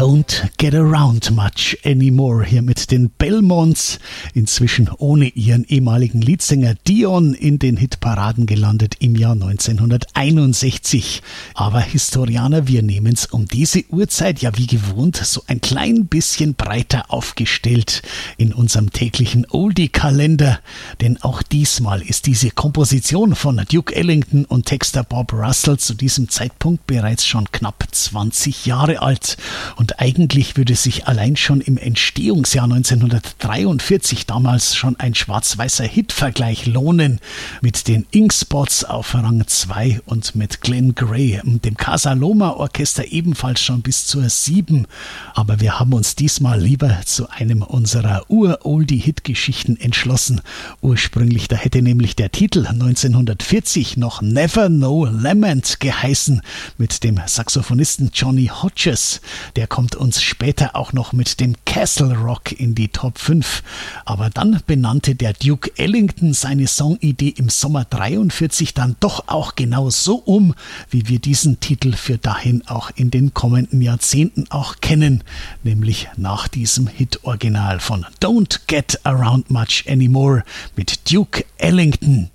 Don't Get Around Much Anymore, hier mit den Belmonts, inzwischen ohne ihren ehemaligen Leadsänger Dion in den Hitparaden gelandet im Jahr 1961. Aber Historianer, wir nehmen's um diese Uhrzeit ja wie gewohnt so ein klein bisschen breiter aufgestellt in unserem täglichen Oldie-Kalender, denn auch diesmal ist diese Komposition von Duke Ellington und Texter Bob Russell zu diesem Zeitpunkt bereits schon knapp 20 Jahre alt. Und eigentlich würde sich allein schon im Entstehungsjahr 1943 damals schon ein schwarz-weißer Hitvergleich lohnen mit den Ink Spots auf Rang 2 und mit Glenn Gray, dem Casa Loma Orchester ebenfalls schon bis zur 7. Aber wir haben uns diesmal lieber zu einem unserer Ur-Oldie-Hit-Geschichten entschlossen. Ursprünglich, da hätte nämlich der Titel 1940 noch Never No Lament geheißen mit dem Saxophonisten Johnny Hodges. Der kommt uns später auch noch mit dem Castle Rock in die Top 5. Aber dann benannte der Duke Ellington seine Songidee im Sommer 43 dann doch auch genau so um, wie wir diesen Titel für dahin auch in den kommenden Jahrzehnten auch kennen, nämlich nach diesem Hit-Original von Don't Get Around Much Anymore mit Duke Ellington.